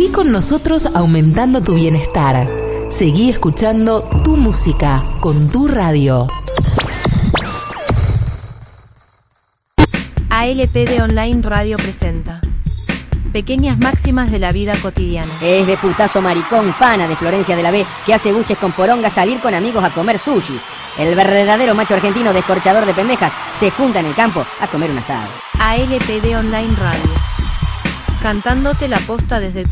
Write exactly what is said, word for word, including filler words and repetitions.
Seguí con nosotros aumentando tu bienestar. Seguí escuchando tu música con tu radio. A L P D Online Radio presenta pequeñas máximas de la vida cotidiana. Es de putazo maricón, pana de Florencia de la B, que hace buches con poronga salir con amigos a comer sushi. El verdadero macho argentino descorchador de pendejas se junta en el campo a comer un asado. A L P D Online Radio, cantándote la posta desde el